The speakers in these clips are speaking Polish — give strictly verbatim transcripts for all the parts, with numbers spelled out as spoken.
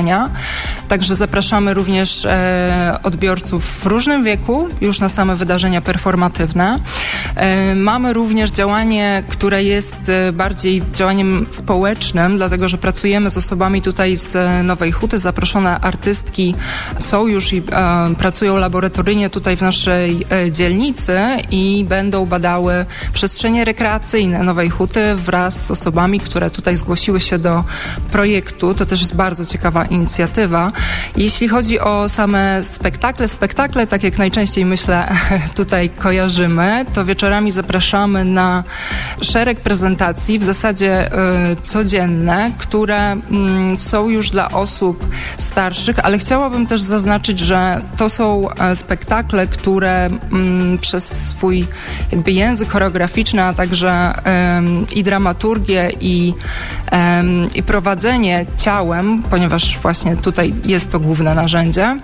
wydarzenia. Także zapraszamy również e, odbiorców w różnym wieku, już na same wydarzenia performatywne. E, mamy również działanie, które jest e, bardziej działaniem społecznym, dlatego że pracujemy z osobami tutaj z Nowej Huty. Zaproszone artystki są już i e, pracują laboratoryjnie tutaj w naszej e, dzielnicy i będą badały przestrzenie rekreacyjne Nowej Huty wraz z osobami, które tutaj zgłosiły się do projektu. To też jest bardzo ciekawa inicjatywa. Jeśli chodzi o same spektakle, spektakle, tak jak najczęściej myślę tutaj kojarzymy, to wieczorami zapraszamy na szereg prezentacji, w zasadzie y, codzienne, które y, są już dla osób starszych, ale chciałabym też zaznaczyć, że to są y, spektakle, które y, przez swój jakby język choreograficzny, a także y, i dramaturgię, i, y, i prowadzenie ciałem, ponieważ właśnie tutaj jest to główne narzędzie,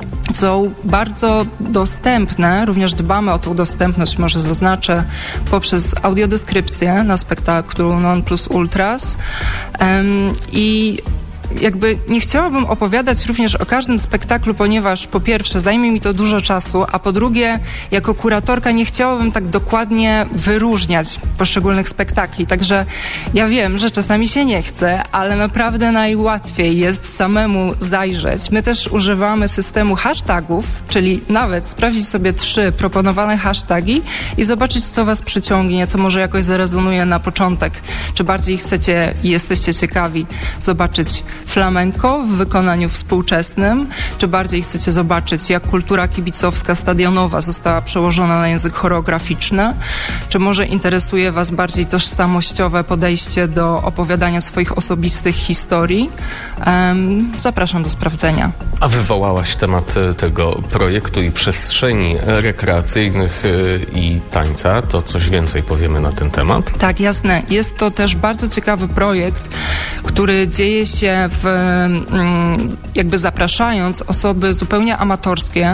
są bardzo dostępne, również dbamy o tą dostępność, może zaznaczę, poprzez audiodeskrypcję na spektaklu Non Plus Ultras um, i jakby nie chciałabym opowiadać również o każdym spektaklu, ponieważ po pierwsze zajmie mi to dużo czasu, a po drugie jako kuratorka nie chciałabym tak dokładnie wyróżniać poszczególnych spektakli. Także ja wiem, że czasami się nie chce, ale naprawdę najłatwiej jest samemu zajrzeć. My też używamy systemu hashtagów, czyli nawet sprawdzić sobie trzy proponowane hasztagi i zobaczyć, co was przyciągnie, co może jakoś zarezonuje na początek. Czy bardziej chcecie i jesteście ciekawi zobaczyć flamenco w wykonaniu współczesnym, czy bardziej chcecie zobaczyć, jak kultura kibicowska stadionowa została przełożona na język choreograficzny, czy może interesuje was bardziej tożsamościowe podejście do opowiadania swoich osobistych historii. Um, zapraszam do sprawdzenia. A wywołałaś temat tego projektu i przestrzeni rekreacyjnych i tańca, to coś więcej powiemy na ten temat? Tak, jasne. Jest to też bardzo ciekawy projekt, który dzieje się w, jakby zapraszając osoby zupełnie amatorskie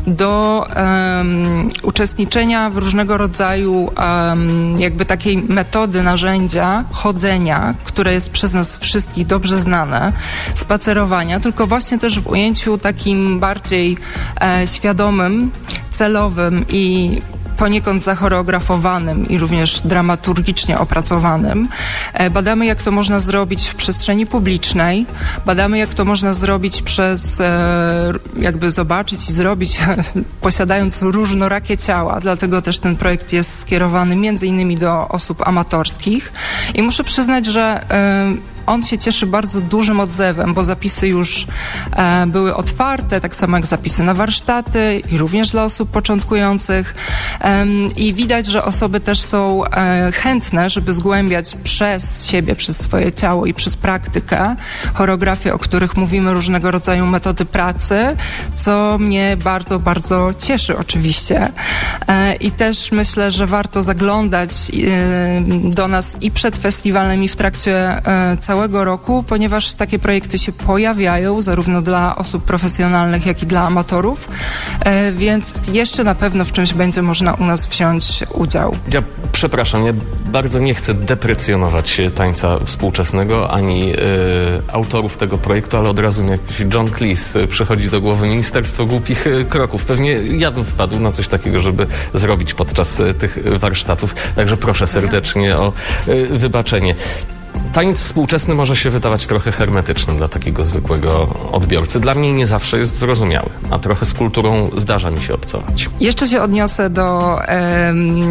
do um, uczestniczenia w różnego rodzaju um, jakby takiej metody, narzędzia chodzenia, które jest przez nas wszystkich dobrze znane, spacerowania, tylko właśnie też w ujęciu takim bardziej e, świadomym, celowym i poniekąd zachoreografowanym i również dramaturgicznie opracowanym. Badamy, jak to można zrobić w przestrzeni publicznej. Badamy, jak to można zrobić przez, jakby zobaczyć i zrobić, posiadając różnorakie ciała. Dlatego też ten projekt jest skierowany między innymi do osób amatorskich. I muszę przyznać, że on się cieszy bardzo dużym odzewem, bo zapisy już e, były otwarte, tak samo jak zapisy na warsztaty i również dla osób początkujących. E, I widać, że osoby też są e, chętne, żeby zgłębiać przez siebie, przez swoje ciało i przez praktykę choreografie, o których mówimy, różnego rodzaju metody pracy, co mnie bardzo, bardzo cieszy oczywiście. E, I też myślę, że warto zaglądać e, do nas i przed festiwalem, i w trakcie e, całego całego roku, ponieważ takie projekty się pojawiają zarówno dla osób profesjonalnych, jak i dla amatorów, e, więc jeszcze na pewno w czymś będzie można u nas wziąć udział. Ja przepraszam, ja bardzo nie chcę deprecjonować tańca współczesnego ani y, autorów tego projektu, ale od razu mi jakiś John Cleese przychodzi do głowy Ministerstwo Głupich Kroków. Pewnie ja bym wpadł na coś takiego, żeby zrobić podczas tych warsztatów. Także proszę serdecznie o y, wybaczenie. Taniec współczesny może się wydawać trochę hermetyczny dla takiego zwykłego odbiorcy. Dla mnie nie zawsze jest zrozumiały, a trochę z kulturą zdarza mi się obcować. Jeszcze się odniosę do e,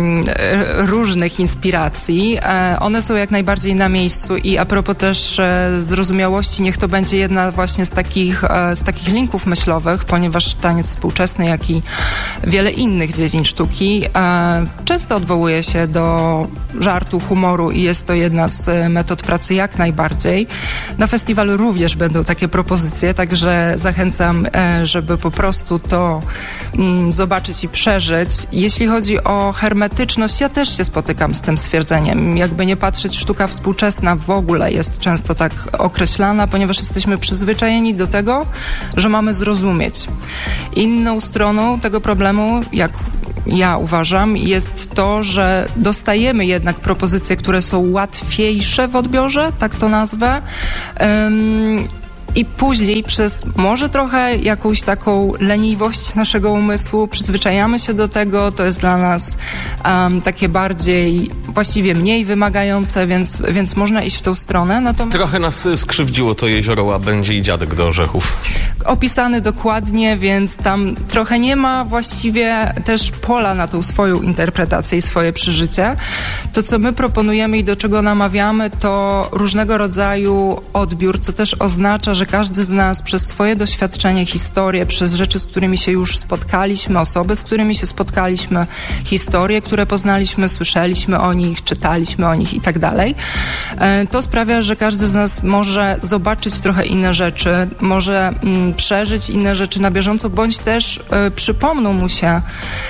różnych inspiracji. E, one są jak najbardziej na miejscu i a propos też e, zrozumiałości, niech to będzie jedna właśnie z takich, e, z takich linków myślowych, ponieważ taniec współczesny, jak i wiele innych dziedzin sztuki e, często odwołuje się do żartu, humoru i jest to jedna z metod pracy jak najbardziej. Na festiwalu również będą takie propozycje, także zachęcam, żeby po prostu to mm, zobaczyć i przeżyć. Jeśli chodzi o hermetyczność, ja też się spotykam z tym stwierdzeniem. Jakby nie patrzeć, sztuka współczesna w ogóle jest często tak określana, ponieważ jesteśmy przyzwyczajeni do tego, że mamy zrozumieć. Inną stroną tego problemu, jak ja uważam, jest to, że dostajemy jednak propozycje, które są łatwiejsze w odbiorze, tak to nazwę. Um, I później przez może trochę jakąś taką leniwość naszego umysłu przyzwyczajamy się do tego, to jest dla nas um, takie bardziej, właściwie mniej wymagające, więc, więc można iść w tą stronę. Natomiast trochę nas skrzywdziło to jezioro Łabędzie i Dziadek do Orzechów. Opisany dokładnie, więc tam trochę nie ma właściwie też pola na tą swoją interpretację i swoje przeżycie. To, co my proponujemy i do czego namawiamy, to różnego rodzaju odbiór, co też oznacza, że każdy z nas przez swoje doświadczenie, historię, przez rzeczy, z którymi się już spotkaliśmy, osoby, z którymi się spotkaliśmy, historie, które poznaliśmy, słyszeliśmy o nich, czytaliśmy o nich i tak dalej. To sprawia, że każdy z nas może zobaczyć trochę inne rzeczy, może mm, przeżyć inne rzeczy na bieżąco, bądź też y, przypomną mu się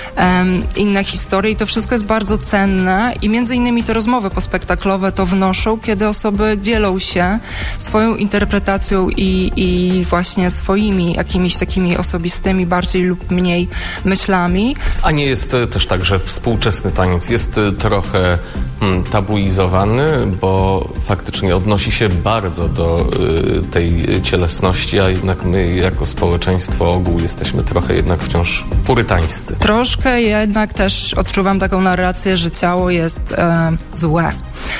y, inne historie i to wszystko jest bardzo cenne i między innymi te rozmowy pospektaklowe to wnoszą, kiedy osoby dzielą się swoją interpretacją i, i właśnie swoimi jakimiś takimi osobistymi, bardziej lub mniej myślami. A nie jest też tak, że współczesny taniec jest trochę hmm, tabuizowany, bo faktycznie odnosi się bardzo do y, tej cielesności, a jednak my jako społeczeństwo ogół jesteśmy trochę jednak wciąż purytańscy. Troszkę jednak też odczuwam taką narrację, że ciało jest e, złe.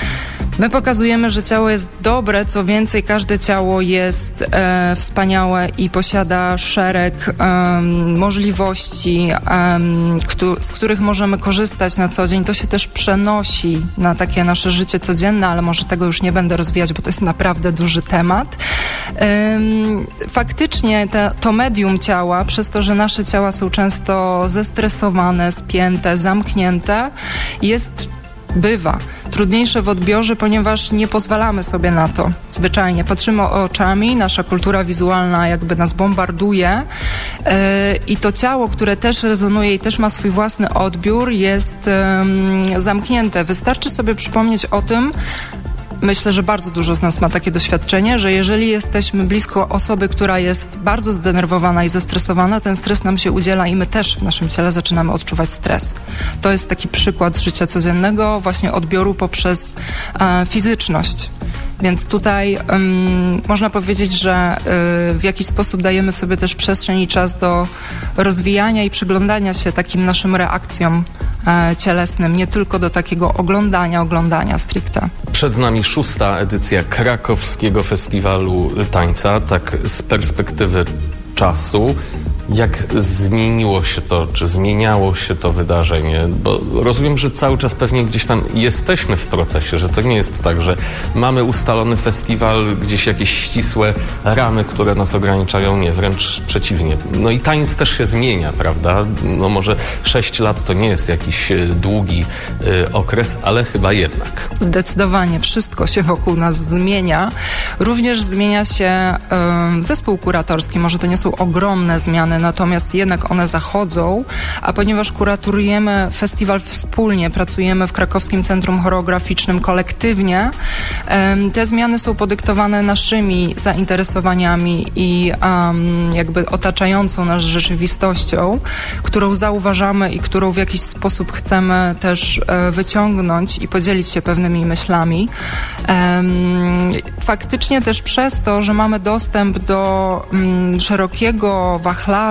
My pokazujemy, że ciało jest dobre, co więcej, każde ciało jest e, wspaniałe i posiada szereg e, możliwości, e, któ- z których możemy korzystać na co dzień. To się też przenosi na takie nasze życie codzienne, ale może tego już nie będę rozwijać, bo to jest naprawdę duży temat. E, faktycznie te, to medium ciała, przez to, że nasze ciała są często zestresowane, spięte, zamknięte, jest bywa trudniejsze w odbiorze, ponieważ nie pozwalamy sobie na to. Zwyczajnie patrzymy oczami, nasza kultura wizualna jakby nas bombarduje yy, i to ciało, które też rezonuje i też ma swój własny odbiór, jest yy, zamknięte. Wystarczy sobie przypomnieć o tym, myślę, że bardzo dużo z nas ma takie doświadczenie, że jeżeli jesteśmy blisko osoby, która jest bardzo zdenerwowana i zestresowana, ten stres nam się udziela i my też w naszym ciele zaczynamy odczuwać stres. To jest taki przykład z życia codziennego, właśnie odbioru poprzez e, fizyczność. Więc tutaj um, można powiedzieć, że y, w jakiś sposób dajemy sobie też przestrzeń i czas do rozwijania i przyglądania się takim naszym reakcjom e, cielesnym, nie tylko do takiego oglądania, oglądania stricte. Przed nami szósta edycja Krakowskiego Festiwalu Tańca, tak z perspektywy czasu. Jak zmieniło się to, czy zmieniało się to wydarzenie? Bo rozumiem, że cały czas pewnie gdzieś tam jesteśmy w procesie, że to nie jest tak, że mamy ustalony festiwal, gdzieś jakieś ścisłe ramy, które nas ograniczają. Nie, wręcz przeciwnie. No i taniec też się zmienia, prawda? No może sześć lat to nie jest jakiś długi y, okres, ale chyba jednak. Zdecydowanie wszystko się wokół nas zmienia. Również zmienia się y, zespół kuratorski. Może to nie są ogromne zmiany, natomiast jednak one zachodzą, a ponieważ kuratorujemy festiwal wspólnie, pracujemy w Krakowskim Centrum Choreograficznym kolektywnie, te zmiany są podyktowane naszymi zainteresowaniami i um, jakby otaczającą nas rzeczywistością, którą zauważamy i którą w jakiś sposób chcemy też e, wyciągnąć i podzielić się pewnymi myślami. Um, faktycznie też przez to, że mamy dostęp do um, szerokiego wachlarza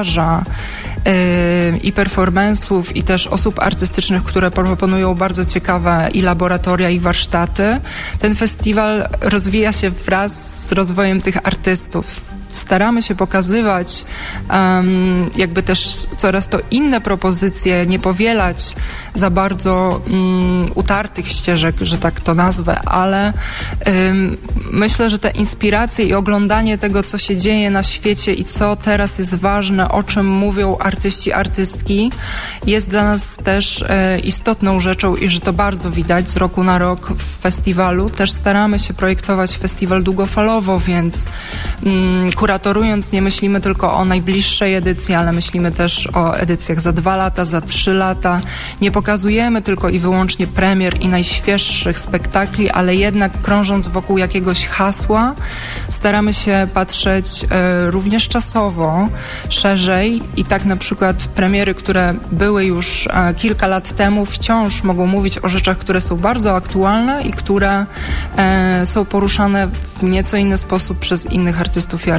Yy, i performance'ów i też osób artystycznych, które proponują bardzo ciekawe i laboratoria i warsztaty. Ten festiwal rozwija się wraz z rozwojem tych artystów. Staramy się pokazywać um, jakby też coraz to inne propozycje, nie powielać za bardzo um, utartych ścieżek, że tak to nazwę, ale um, myślę, że te inspiracje i oglądanie tego, co się dzieje na świecie i co teraz jest ważne, o czym mówią artyści, artystki, jest dla nas też e, istotną rzeczą i że to bardzo widać z roku na rok w festiwalu. Też staramy się projektować festiwal długofalowo, więc um, kuratorując nie myślimy tylko o najbliższej edycji, ale myślimy też o edycjach za dwa lata, za trzy lata. Nie pokazujemy tylko i wyłącznie premier i najświeższych spektakli, ale jednak krążąc wokół jakiegoś hasła, staramy się patrzeć e, również czasowo, szerzej i tak na przykład premiery, które były już e, kilka lat temu, wciąż mogą mówić o rzeczach, które są bardzo aktualne i które e, są poruszane w nieco inny sposób przez innych artystów i artystów.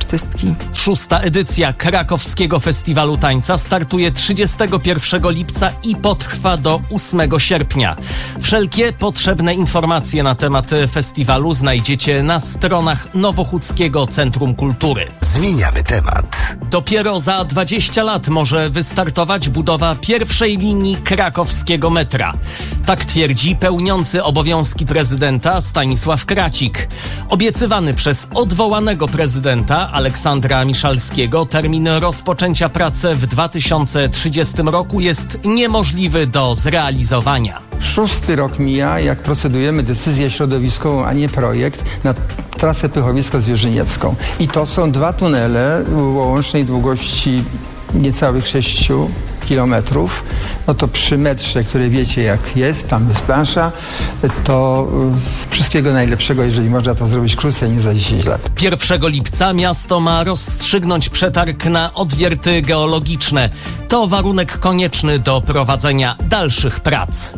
artystki. Szósta edycja Krakowskiego Festiwalu Tańca startuje trzydziestego pierwszego lipca i potrwa do ósmego sierpnia. Wszelkie potrzebne informacje na temat festiwalu znajdziecie na stronach Nowochódzkiego Centrum Kultury. Zmieniamy temat. Dopiero za dwadzieścia lat może wystartować budowa pierwszej linii krakowskiego metra. Tak twierdzi pełniący obowiązki prezydenta Stanisław Kracik. Obiecywany przez odwołanego prezydenta Aleksandra Miszalskiego termin rozpoczęcia pracy w dwa tysiące trzydziestym roku jest niemożliwy do zrealizowania. Szósty rok mija, jak procedujemy decyzję środowiskową, a nie projekt, na trasę Pychowiecko-Zwierzyniecką. I to są dwa tunele o łącznej długości niecałych sześciu kilometrów. No to przy metrze, który wiecie jak jest, tam jest plansza, to y, wszystkiego najlepszego, jeżeli można to zrobić krócej niż za dziesięć lat. pierwszego lipca miasto ma rozstrzygnąć przetarg na odwierty geologiczne. To warunek konieczny do prowadzenia dalszych prac.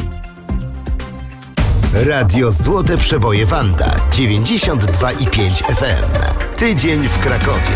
Radio Złote Przeboje Wanda dziewięćdziesiąt dwa i pięć F M. Tydzień w Krakowie.